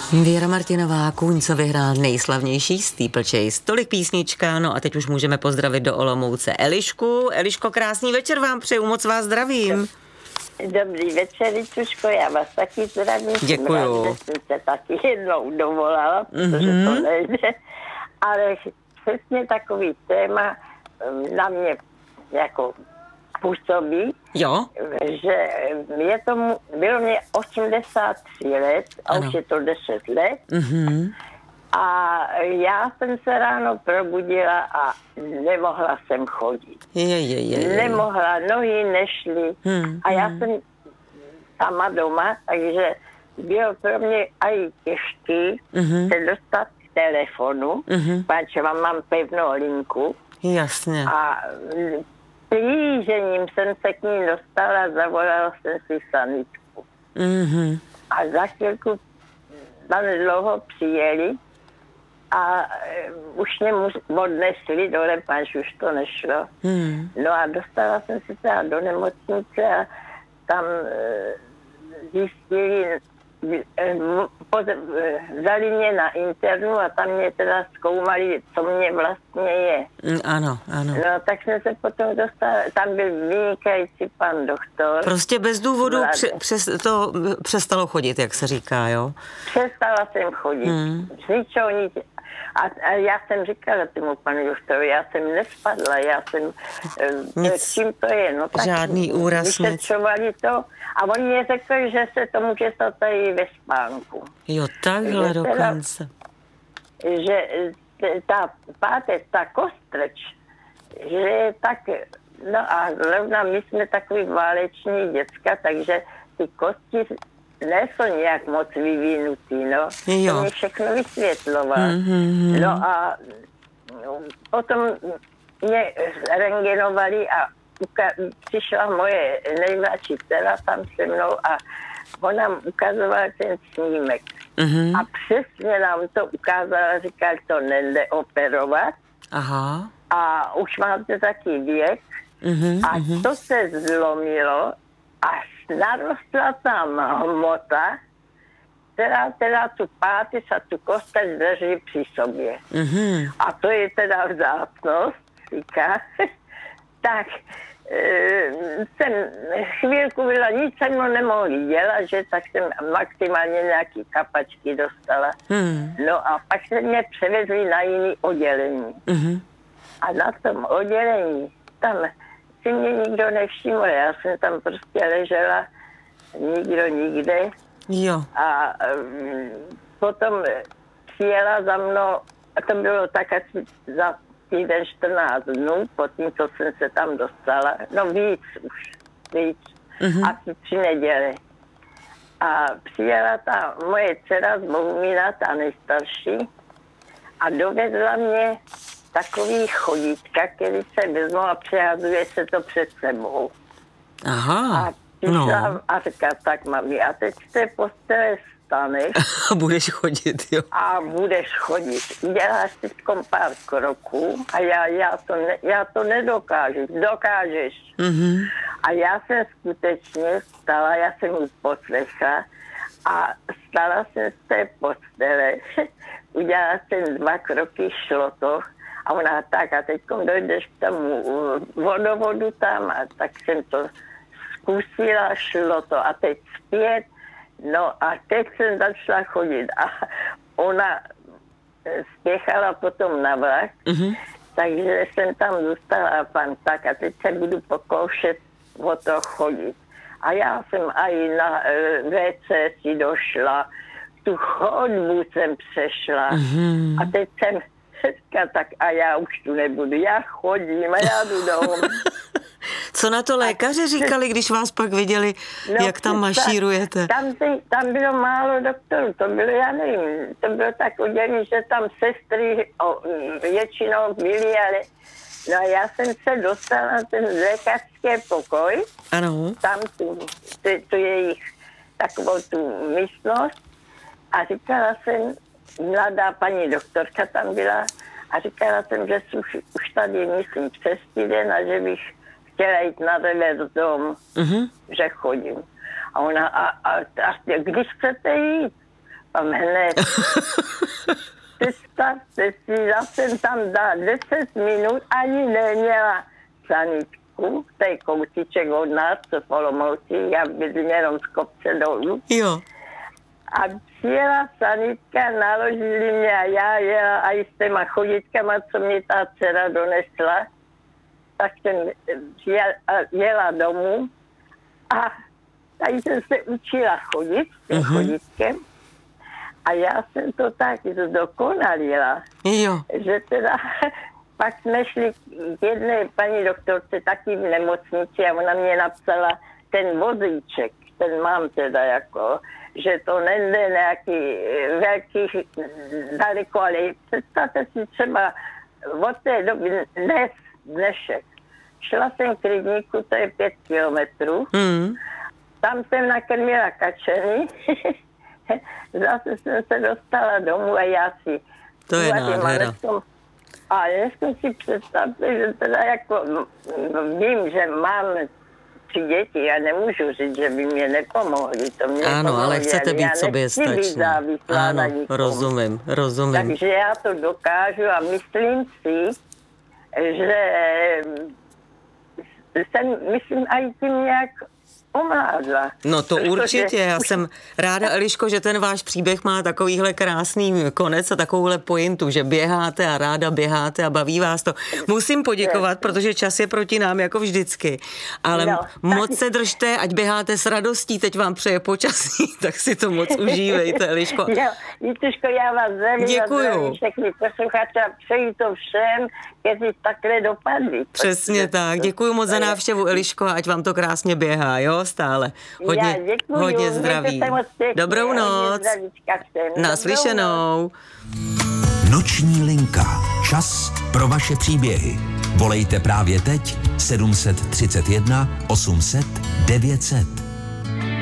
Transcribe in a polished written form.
Věra Martinová, Kůň, co vyhrál nejslavnější Steeplechase. Tolik písnička, no a teď už můžeme pozdravit do Olomouce Elišku. Eliško, krásný večer vám přeju, moc vás zdravím. Dobrý večer, Ričuško, já vás taky zdravím. Děkuju. Rád, že jsem se taky jednou dovolala, protože to nejde. Ale přesně takový téma na mě jako působí, Jo? že bylo mě 83 let a ano. už je to 10 let. A já jsem se ráno probudila a nemohla jsem chodit. Nemohla, nohy nešly. A já jsem sama doma, takže bylo pro mě aj těžký se dostat k telefonu, protože mám pevnou linku. Jasně. A plížením jsem se k ní dostala, zavolala jsem si sanitku. A za chvilku tam dlouho přijeli a už mě odnesli do Lepáš, už to nešlo. No a dostala jsem se teda do nemocnice a tam zjistili, vzali mě na internu a tam mě teda zkoumali, co mě vlastně je. Ano. No tak jsme se potom dostali, tam byl vynikající pan doktor. Prostě bez důvodu to přestalo chodit, jak se říká, jo? Přestala jsem chodit. Z ničeho nic. A já jsem říkala tomu panu doktorovi, já jsem nespadla, já jsem, čím to je, no tak žádný úraz, vyšetřovali to a on mě řekl, že se to může stát i ve spánku. Jo, takhle dokonce. Že ta páteř, ta kostreč, že je tak, no a zrovna my jsme takový váleční děcka, takže ty kosti nejsou nějak moc vyvinutý, no. Jo. To mě všechno vysvětloval. No a potom mě rentgenovali a přišla moje nejmladší dcera tam se mnou a on nám ukazoval ten snímek. A přesně nám to ukázala, říkal, to nejde operovat. Aha. A už máte taky věk. A to se zlomilo a narostla tam hmota, která teda tu páteř a tu kosteň drží při sobě. A to je teda vzácnost, říká. Tak jsem chvílku byla, nic jsem mu nemohli dělat, že tak jsem maximálně nějaký kapačky dostala. No a pak se mě převezli na jiný oddělení. A na tom oddělení, tam si mě nikdo nevšiml, já jsem tam prostě ležela, nikdo nikde. Jo. A potom přijela za mnou, a to bylo tak asi za týden 14 dnů, po tím, co jsem se tam dostala, no víc, asi 3 neděle. A přijela ta moje dcera z Bohumína, ta nejstarší, a dovedla mě takový chodítka, který se vezmou a přehazuje se to před sebou. Aha. A přišla a říká, tak mami, a teď z té postele staneš. A budeš chodit, jo. A budeš chodit. Děláš teď pár kroků a já to nedokážu. Dokážeš. A já jsem skutečně stala, já jsem ji poslechla a stala jsem z té postele. Udělala jsem 2 kroky, šlo to. A ona tak, a teď dojdeš k tomu vodovodu tam, a tak jsem to zkusila, šlo to. A teď zpět, no a teď jsem začala chodit. A ona spěchala potom na vlak, takže jsem tam zůstala a pan tak, a teď se budu pokoušet o to chodit. A já jsem i na WC si došla, tu chodbu jsem přešla. A teď jsem tak a já už tu nebudu, já chodím a já jdu domů. Co na to lékaři říkali, když vás pak viděli, jak tam mašírujete? Tam bylo málo doktorů, to bylo, já nevím, to bylo tak udělení, že tam sestry většinou byly, ale no a já jsem se dostala na ten lékařský pokoj. Ano. Tam tu jejich takovou tu místnost a říkala jsem, mladá paní doktorka tam byla a říkala jsem, že už tady myslím přes týden a že bych chtěla jít na revers dom, že chodím. A ona, a když chcete jít? tam hned. Představte si, já jsem tam dala 10 minut, ani neměla sanitku, to je koutiček od nás, co v Olomouci, já bydlím jenom z kopce dolů. Jo. A přijela sanitka, naložili mě a já jela a i s těma choditkama, co mě ta dcera donesla, tak jsem jela domů a tady jsem se učila chodit s tím chodítkem a já jsem to tak zdokonalila, že teda pak jsme šli k jedné paní doktorce taky v nemocnici a ona mě napsala ten vozíček, ten mám teda jako, že to nejde nějaký velký daleko, ale představte si třeba od té doby dnešek. Šla jsem k rybníku, to je 5 kilometrů. Tam jsem nakrmila kačeny. Zase jsem se dostala domů a já si... To je nádhera. A dneska si představte, že teda jako vím, že mám 3 děti, já nemůžu říct, že by mě nepomohli. To mě ano, pomohli, ale chcete být soběstační. Ano, rozumím. Takže já to dokážu a myslím si, že jsem, myslím, i tím nějak omládla. No to určitě, já jsem ráda, Eliško, že ten váš příběh má takovýhle krásný konec a takovouhle pointu, že běháte a ráda běháte a baví vás to. Musím poděkovat, protože čas je proti nám jako vždycky, ale moc se držte, ať běháte s radostí, teď vám přeje počasí, tak si to moc užívejte, Eliško. Jo, Vítuško, já vás zdravím všechny posluchače a přeji to všem, kteří takhle dopadli. Přesně tak, děkuju moc za návštěvu, Eliško, ať vám to krásně běhá, jo, stále. Hodně zdraví. Dobrou noc. Naslyšenou. Noční linka. Čas pro vaše příběhy. Volejte právě teď 731 800 900.